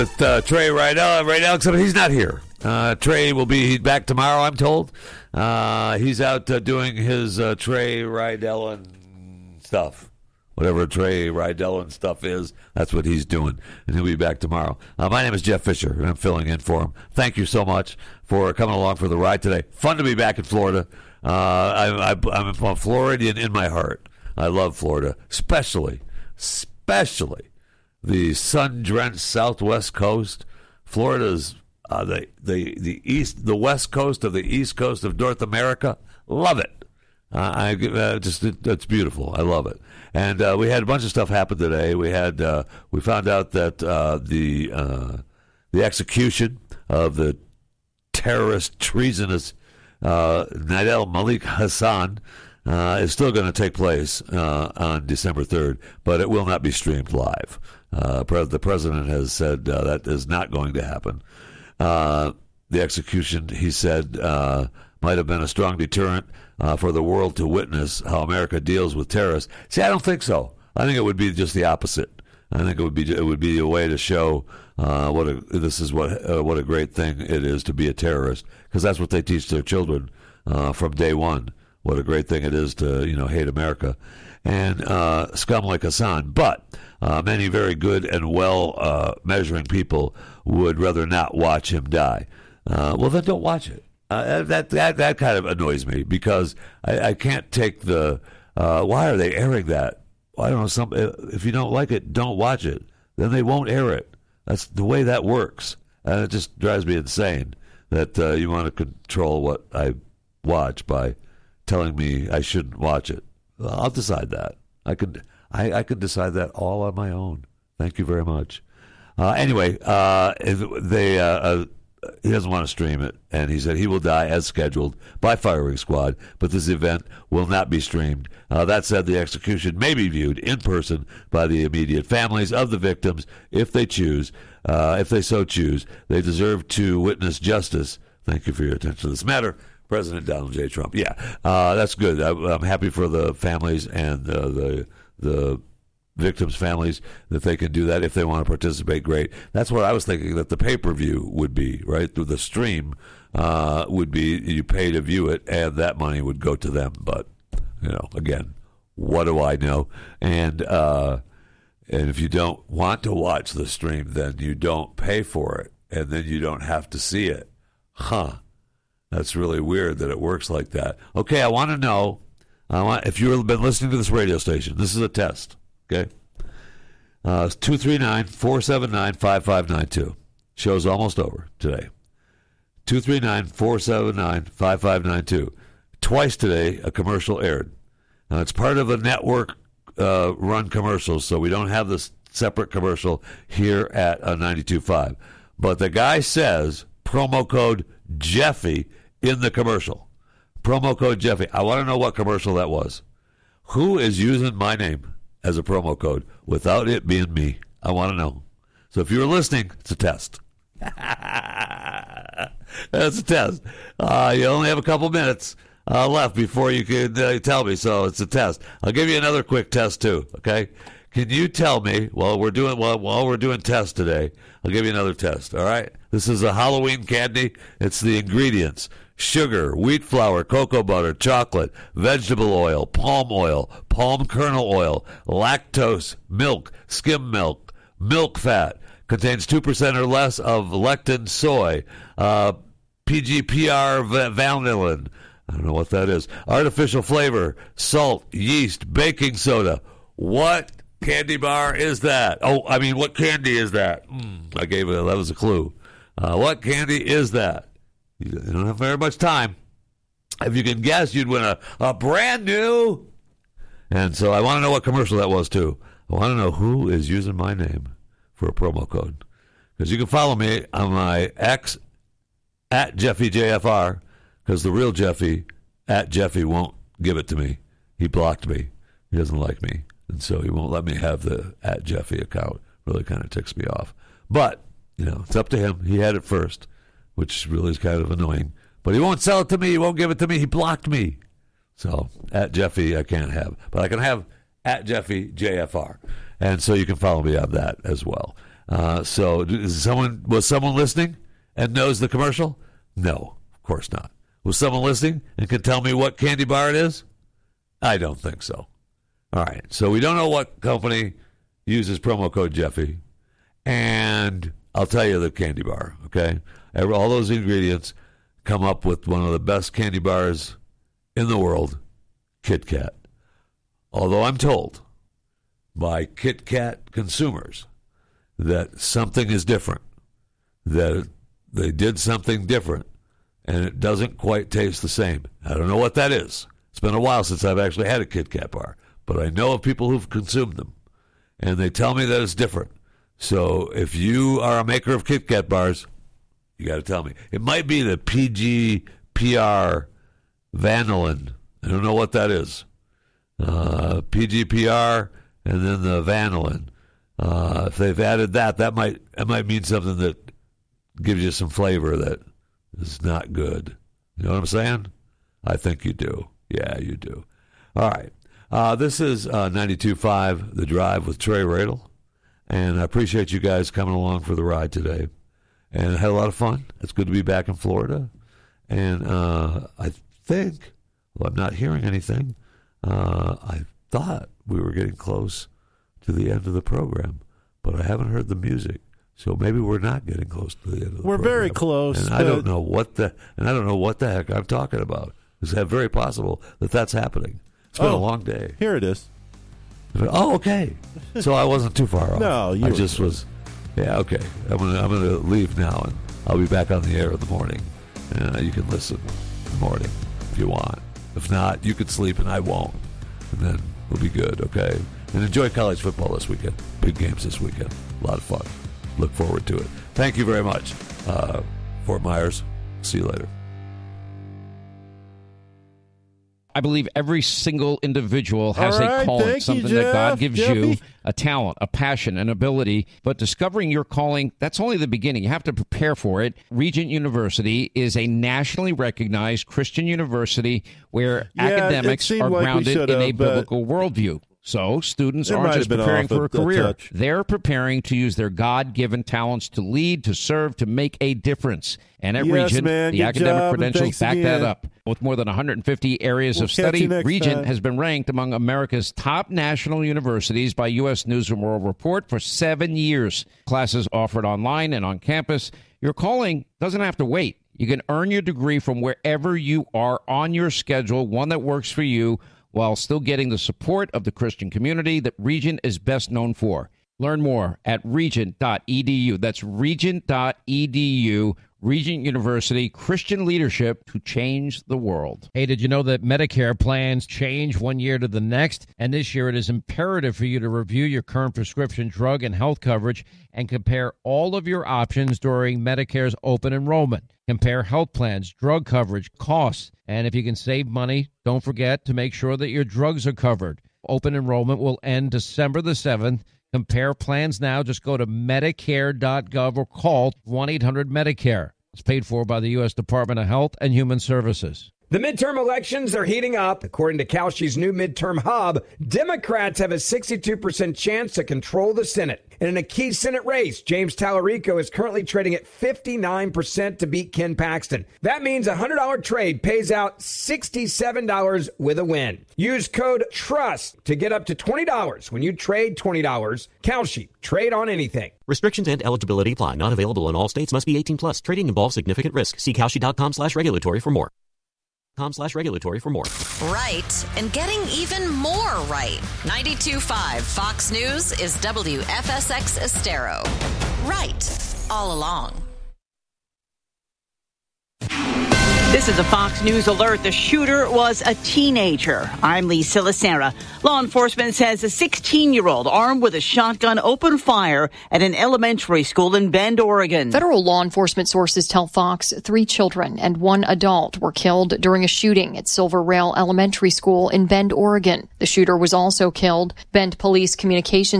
With Trey Rydell right now, except he's not here. Trey will be back tomorrow, I'm told. He's out doing his Trey Rydell and stuff. Whatever Trey Rydell and stuff is, that's what he's doing. And he'll be back tomorrow. My name is Jeff Fisher, and I'm filling in for him. Thank you so much for coming along for the ride today. Fun to be back in Florida. I'm a Floridian in my heart. I love Florida, especially the sun-drenched southwest coast. Florida's the west coast of the east coast of North America. Love it. It's beautiful. I love it. And we had a bunch of stuff happen today. We found out that the execution of the terrorist, treasonous Nidal Malik Hassan is still going to take place on December 3rd, but it will not be streamed live. The president has said that is not going to happen. The execution, he said, might have been a strong deterrent for the world to witness how America deals with terrorists. See, I don't think so. I think it would be just the opposite. I think it would be a way to show what a great thing it is to be a terrorist, because that's what they teach their children from day one. What a great thing it is to hate America and scum like Hassan. But many very good and well measuring people would rather not watch him die. Well, then don't watch it. That kind of annoys me, because I can't take the why are they airing that? I don't know. If you don't like it, don't watch it. Then they won't air it. That's the way that works, and it just drives me insane that you want to control what I watch by telling me I shouldn't watch it. I'll decide that. I could decide that all on my own. Thank you very much. Anyway, he doesn't want to stream it, and he said he will die as scheduled by firing squad, but this event will not be streamed. That said, the execution may be viewed in person by the immediate families of the victims if they so choose. They deserve to witness justice. Thank you for your attention to this matter. President Donald J. Trump. Yeah, that's good. I'm happy for the families and the victims' families that they can do that if they want to participate. Great. That's what I was thinking that the pay-per-view would be, right? The stream would be you pay to view it, and that money would go to them. But again, what do I know? And if you don't want to watch the stream, then you don't pay for it, and then you don't have to see it. Huh. That's really weird that it works like that. Okay, I want to know, if you've been listening to this radio station, this is a test, okay? 239-479-5592. Show's almost over today. 239-479-5592. Twice today, a commercial aired. Now, it's part of a network run commercial, so we don't have this separate commercial here at 92.5. But the guy says, promo code Jeffy in the commercial. Promo code Jeffy. I want to know what commercial that was. Who is using my name as a promo code without it being me? I want to know. So if you're listening, it's a test. That's a test. You only have a couple minutes left before you can tell me, so it's a test. I'll give you another quick test too, okay? Can you tell me, while we're doing tests today, I'll give you another test, all right? This is a Halloween candy. It's the ingredients: sugar, wheat flour, cocoa butter, chocolate, vegetable oil, palm kernel oil, lactose, milk, skim milk, milk fat. Contains 2% or less of lectin, soy, PGPR vanillin. I don't know what that is. Artificial flavor, salt, yeast, baking soda. What candy bar is that? What candy is that? That was a clue. What candy is that? You don't have very much time. If you can guess, you'd win a brand new. And so I want to know what commercial that was, too. I want to know who is using my name for a promo code. Because you can follow me on my X at JeffyJFR, because the real Jeffy at Jeffy won't give it to me. He blocked me. He doesn't like me. And so he won't let me have the at Jeffy account. Really kind of ticks me off. But, it's up to him. He had it first, which really is kind of annoying. But he won't sell it to me. He won't give it to me. He blocked me. So at Jeffy I can't have. But I can have at Jeffy JFR. And so you can follow me on that as well. So was someone listening and knows the commercial? No, of course not. Was someone listening and can tell me what candy bar it is? I don't think so. All right, so we don't know what company uses promo code Jeffy, and I'll tell you the candy bar, okay? All those ingredients come up with one of the best candy bars in the world, Kit Kat. Although I'm told by Kit Kat consumers that something is different, that they did something different, and it doesn't quite taste the same. I don't know what that is. It's been a while since I've actually had a Kit Kat bar, but I know of people who've consumed them, and they tell me that it's different. So if you are a maker of Kit Kat bars, you got to tell me. It might be the PGPR vanillin. I don't know what that is. PGPR and then the vanillin. If they've added that might mean something that gives you some flavor that is not good. You know what I'm saying? I think you do. Yeah, you do. All right. This is 92.5 The Drive with Trey Radel. And I appreciate you guys coming along for the ride today. And I had a lot of fun. It's good to be back in Florida. And I think, well, I'm not hearing anything. I thought we were getting close to the end of the program, but I haven't heard the music. So maybe we're not getting close to the end of the program. We're very close. And I don't know what the heck I'm talking about. It's very possible that that's happening. It's been a long day. Here it is. Oh, okay. So I wasn't too far off. No, I just was. Yeah, okay. I'm gonna leave now, and I'll be back on the air in the morning. You can listen in the morning if you want. If not, you can sleep, and I won't. And then we'll be good, okay? And enjoy college football this weekend. Big games this weekend. A lot of fun. Look forward to it. Thank you very much. Fort Myers, see you later. I believe every single individual has a calling, something that God gives you, a talent, a passion, an ability. But discovering your calling, that's only the beginning. You have to prepare for it. Regent University is a nationally recognized Christian university where academics are grounded in a biblical worldview. So students aren't just preparing for a career. They're preparing to use their God-given talents to lead, to serve, to make a difference. And at Regent, the academic credentials back that up. With more than 150 areas of study, Regent has been ranked among America's top national universities by U.S. News & World Report for 7 years. Classes offered online and on campus. Your calling doesn't have to wait. You can earn your degree from wherever you are on your schedule, one that works for you, while still getting the support of the Christian community that Regent is best known for. Learn more at regent.edu. That's regent.edu. Regent University, Christian leadership to change the world. Hey, did you know that Medicare plans change one year to the next? And this year it is imperative for you to review your current prescription drug and health coverage and compare all of your options during Medicare's open enrollment. Compare health plans, drug coverage, costs, and if you can save money, don't forget to make sure that your drugs are covered. Open enrollment will end December the 7th. Compare plans now. Just go to Medicare.gov or call 1-800-MEDICARE. It's paid for by the U.S. Department of Health and Human Services. The midterm elections are heating up. According to Kalshi's new midterm hub, Democrats have a 62% chance to control the Senate. And in a key Senate race, James Tallarico is currently trading at 59% to beat Ken Paxton. That means a $100 trade pays out $67 with a win. Use code TRUST to get up to $20 when you trade $20. Kalshi, trade on anything. Restrictions and eligibility apply. Not available in all states. Must be 18 plus. Trading involves significant risk. See Kalshi.com/regulatory for more. .com/regulatory for more. Right, and getting even more right. 92.5 Fox News is WFSX Estero. Right, all along. This is a Fox News alert. The shooter was a teenager. I'm Lisa Lacera. Law enforcement says a 16-year-old armed with a shotgun opened fire at an elementary school in Bend, Oregon. Federal law enforcement sources tell Fox 3 children and 1 adult were killed during a shooting at Silver Rail Elementary School in Bend, Oregon. The shooter was also killed. Bend Police Communications